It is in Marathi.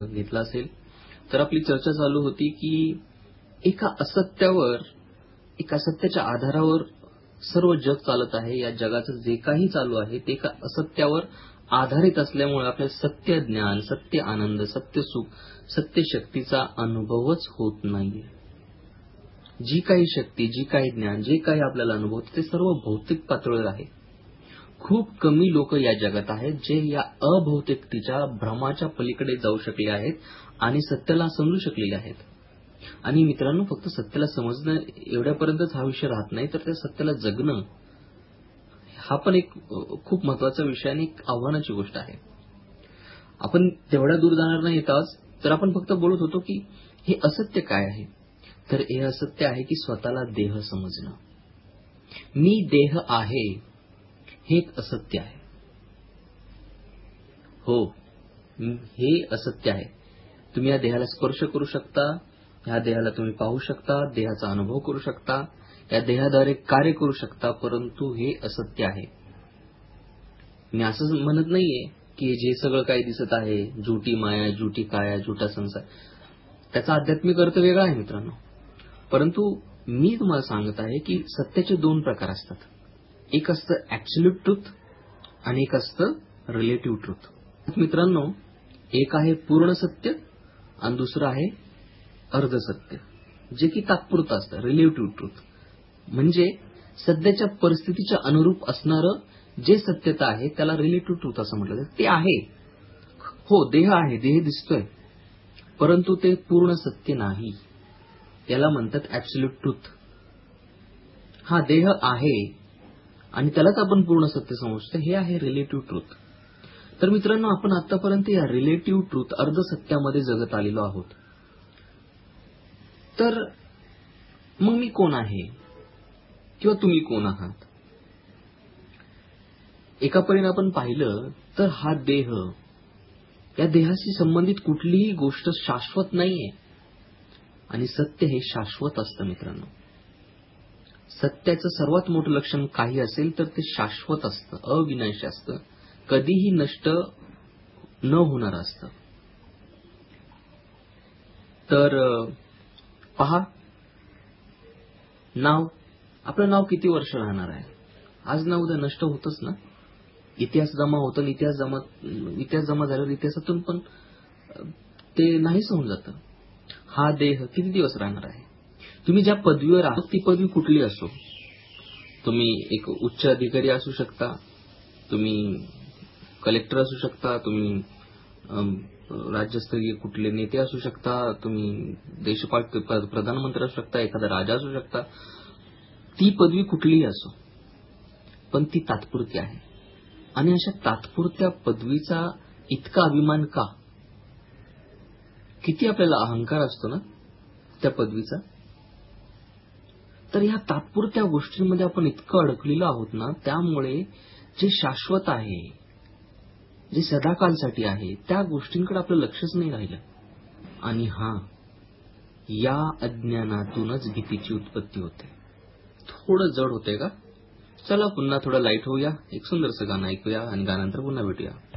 घेतला असेल तर आपली चर्चा चालू होती की एका असत्याच्या आधारावर सर्व जग चालत आहे. या जगाचं जे काही चालू आहे ते एका असत्यावर आधारित असल्यामुळे आपल्याला सत्य ज्ञान, सत्य आनंद, सत्य सुख, सत्य शक्तीचा अनुभवच होत नाहीये. जी काही शक्ती, जी काही ज्ञान, जे काही आपल्याला अनुभवते ते सर्व भौतिक पातळीवर आहे. खूप कमी लोक या जगात आहेत जे या अभौतिकतेच्या भ्रमाच्या पलीकडे जाऊ शकले आहेत आणि सत्याला समजू शकलेले आहेत. आणि मित्रांनो, फक्त सत्याला समजणं एवढ्यापर्यंतच हा विषय राहत नाही, तर त्या सत्याला जगणं हा पण एक खूप महत्वाचा विषय आणि एक आव्हानाची गोष्ट आहे. आपण तेवढ्या दूर जाणार नाही आज, तर आपण फक्त बोलत होतो की हे असत्य काय आहे. तर हे असत्य आहे की स्वतःला देह समजणं. मी देह आहे हे एक असत्य आहे. हो, हे असत्य आहे. तुम्ही या देहाला स्पर्श करू शकता, या देहाला तुम्ही पाहू शकता, देहाचा अनुभव करू शकता, या देहाद्वारे कार्य करू शकता, परंतु हे असत्य आहे. मी असं म्हणत नाहीये की जे सगळं काही दिसत आहे, झुटी माया, झुटी काया, झुटा संसार, त्याचा आध्यात्मिक अर्थ वेगळा आहे मित्रांनो. परंतु मी तुम्हाला सांगत आहे की सत्याचे दोन प्रकार असतात. एक असतं ऍब्सोल्यूट ट्रुथ आणि एक असतं रिलेटिव्ह ट्रुथ. मित्रांनो, एक आहे पूर्ण सत्य आणि दुसरं आहे अर्ध सत्य, जे की तात्पुरतं असतं. रिलेटिव्ह ट्रुथ म्हणजे सध्याच्या परिस्थितीच्या अनुरूप असणारं जे सत्यता आहे त्याला रिलेटिव्ह ट्रुथ असं म्हटलं जातं. ते आहे, हो, देह आहे, देह दिसतोय, परंतु ते पूर्ण सत्य नाही. याला म्हणतात ऍब्सोल्यूट ट्रुथ. हा देह आहे आणि त्यालाच आपण पूर्ण सत्य समजतो, हे आहे रिलेटिव्ह ट्रुथ. तर मित्रांनो, आपण आतापर्यंत या रिलेटिव्ह ट्रुथ, अर्ध सत्यामध्ये जगत आलेलो आहोत. तर मग मी कोण आहे किंवा तुम्ही कोण आहात? एका परीने आपण पाहिलं तर हा देह, या देहाशी संबंधित कुठलीही गोष्ट शाश्वत नाहीये आणि सत्य हे शाश्वत असतं मित्रांनो. सत्याचं सर्वात मोठं लक्षण काही असेल तर ते शाश्वत असतं, अविनाशी असतं, कधीही नष्ट न होणार असतं. तर पहा, नाव, आपलं नाव किती वर्ष राहणार आहे? आज ना उद्या नष्ट होतच ना. इतिहास जमा होतं, इतिहास जमा झाल्यावर इतिहासातून पण ते नाहीच होऊन जातं. हा देह किती दिवस राहणार आहे? तुम्ही ज्या पदवीवर आहात ती पदवी कुठली असो, तुम्ही एक उच्च अधिकारी असू शकता, तुम्ही कलेक्टर असू शकता, तुम्ही राज्यस्तरीय कुठले नेते असू शकता, तुम्ही देशपाल प्रधानमंत्री असू शकता, एखादा राजा असू शकता, ती पदवी कुठलीही असो, पण ती तात्पुरती आहे. आणि अशा तात्पुरत्या पदवीचा इतका अभिमान का? किती आपल्याला अहंकार असतो ना त्या पदवीचा. तर ह्या तात्पुरत्या गोष्टींमध्ये आपण इतकं अडकलेलो आहोत ना, त्यामुळे जे शाश्वत आहे, जे सदाकालसाठी आहे, त्या गोष्टींकडे आपलं लक्षच नाही राहिलं. आणि या अज्ञानातूनच भीतीची उत्पत्ती होते. थोडं जड होतंय का? चला पुन्हा थोडं लाईट होऊया, एक सुंदरसं गाणं ऐकूया आणि गाण्यानंतर पुन्हा भेटूया.